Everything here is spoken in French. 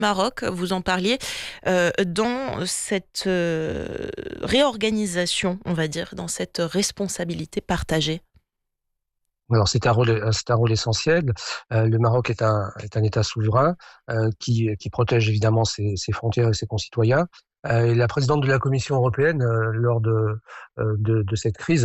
Maroc, vous en parliez, dans cette réorganisation, on va dire, dans cette responsabilité partagée? Alors c'est un rôle essentiel. Le Maroc est un État souverain qui protège évidemment ses frontières et ses concitoyens. Et la présidente de la Commission européenne, lors de cette crise,